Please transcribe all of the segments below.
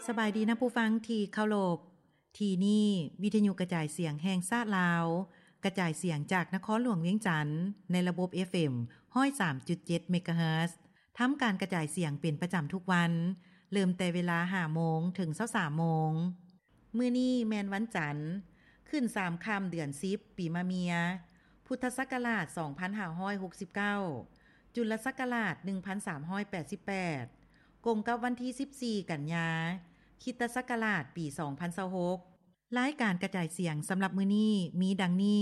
สบายดีนะผู้ฟังที่เคารพที่นี่วิทยุกระจายเสียงแห่งชาติลาวกระจายเสียงจากนครหลวงเวียงจันทน์ในระบบ FM 103.7 เมกะเฮิรตซ์ทำการกระจายเสียงเป็นประจำทุกวันเริ่มแต่เวลา 5 โมงถึง 23 โมงมื้อนี้แม่นวันจันทร์ขึ้น3ค่ำเดือน10ปีมะเมียพุทธศักราช2569จุลศักราช1388กงกับวันที่14กันยาคริสตศักราชปี2026รายการกระจายเสียงสำหรับมื้อนี้มีดังนี้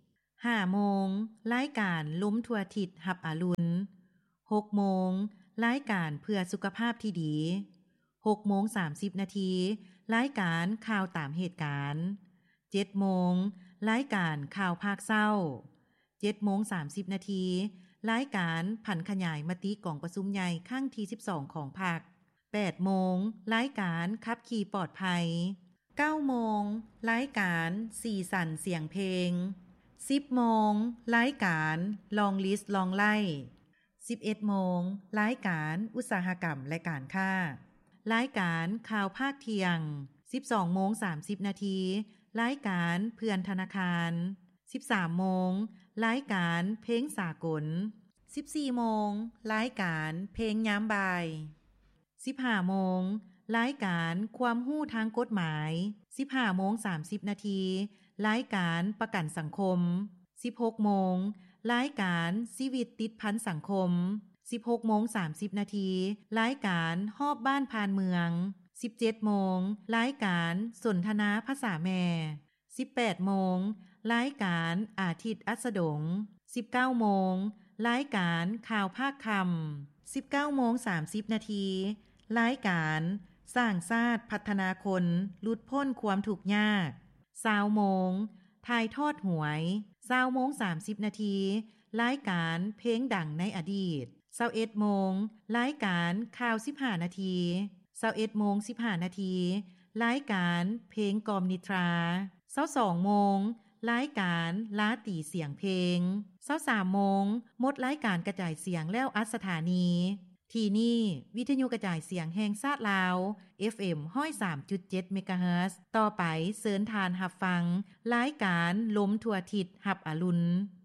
5 โมงรายการล้มทั่วทิศหับอรุณ 6 โมงรายการเพื่อสุขภาพที่ดี 6 โมง 30 นาทีรายการข่าวตามเหตุการณ์ 7 โมงรายการข่าวภาคเศร้า 7 โมง 30 นาทีรายการผันขยายมติกองประชุมใหญ่ครั้งที่12ของพรรค 8 โมงรายการขับขี่ปลอดภัย 9 โมงรายการสีสันเสียงเพลง 10 โมงรายการลองลิสต์ลองไล่ 11 โมงรายการอุตสาหกรรมและการค้ารายการข่าวภาคเที่ยง 12 โมง 30 นาทีรายการเพื่อนธนาคาร 13 โมงรายการเพลงสากล 14 โมงรายการเพลงยามบ่าย 15 โมงรายการความรู้ทางกฎหมาย 15 โมง 30 นาทีรายการประกันสังคม 16 โมงรายการชีวิตติดพันสังคม 16 โมง 30 นาทีรายการฮอบบ้านผ่านเมือง 17 โมงรายการสนทนาภาษาแม่ 18 โมงรายการอาทิตย์อัสดง 19 โมงรายการข่าวภาคคำ 19 โมง 30 นาทีรายการสร้างชาติพัฒนาคนหลุดพ้นความทุกข์ยาก20 โมงถ่ายทอดหวย20 โมง 30 นาทีรายการเพลงดังในอดีต21 โมงรายการข่าว15 นาที21 โมง 15 นาทีรายการเพลงกอมนิทรา22 โมงรายการลาตีเสียงเพลง23 โมงหมดรายการกระจายเสียงแล้วอัดสถานีที่นี่วิทยุกระจายเสียงแห่งชาติลาว FM 103.7 เมกะเฮิรตซ์ต่อไปเชิญทานรับฟังรายการล้มทั่วทิศหับอรุณ